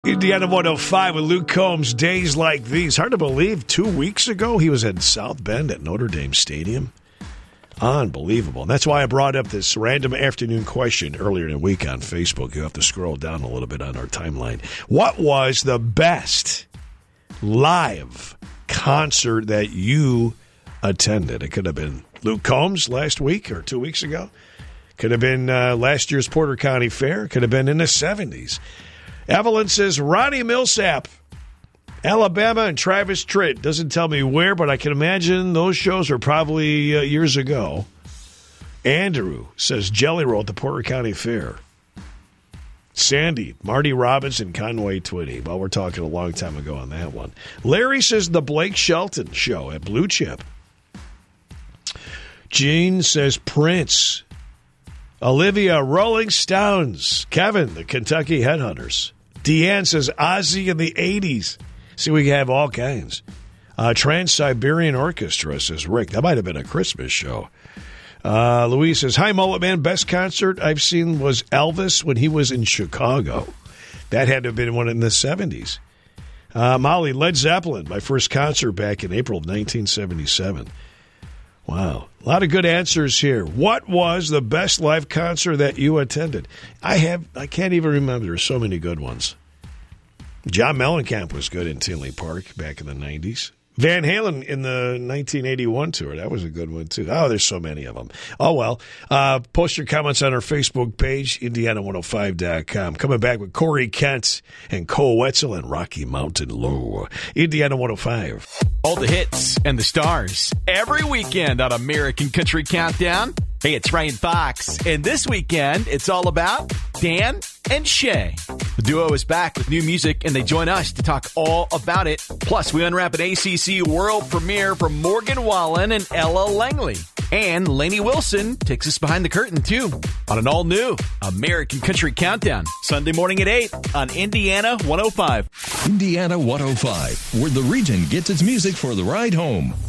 Indiana 105 with Luke Combs, Days Like These. Hard to believe 2 weeks ago he was in South Bend at Notre Dame Stadium. Unbelievable. And that's why I brought up this random afternoon question earlier in the week on Facebook. You have to scroll down a little bit on our timeline. What was the best live concert that you attended? It could have been Luke Combs last week or 2 weeks ago. Could have been last year's Porter County Fair. Could have been in the 70s. Evelyn says Ronnie Millsap, Alabama, and Travis Tritt. Doesn't tell me where, but I can imagine those shows are probably years ago. Andrew says Jelly Roll at the Porter County Fair. Sandy, Marty Robbins, and Conway Twitty. Well, we're talking a long time ago on that one. Larry says the Blake Shelton show at Blue Chip. Gene says Prince. Olivia, Rolling Stones. Kevin, the Kentucky Headhunters. Deanne says Ozzy in the 80s. See, we have all kinds. Trans-Siberian Orchestra, says Rick. That might have been a Christmas show. Louise says, hi, Mullet Man. Best concert I've seen was Elvis when he was in Chicago. That had to have been one in the 70s. Molly, Led Zeppelin, my first concert back in April of 1977. Wow. A lot of good answers here. What was the best live concert that you attended? I can't even remember. There's so many good ones. John Mellencamp was good in Tinley Park back in the 90s. Van Halen in the 1981 tour. That was a good one, too. Oh, there's so many of them. Oh, well. Post your comments on our Facebook page, Indiana105.com. Coming back with Corey Kent and Cole Wetzel and Rocky Mountain Low. Indiana 105. All the hits and the stars every weekend on American Country Countdown. Hey, it's Ryan Fox, and this weekend it's all about Dan and Shay. The duo is back with new music, and they join us to talk all about it. Plus, we unwrap an ACC world premiere from Morgan Wallen and Ella Langley. And Lainey Wilson takes us behind the curtain, too, on an all-new American Country Countdown. Sunday morning at 8 on Indiana 105. Indiana 105, where the region gets its music for the ride home.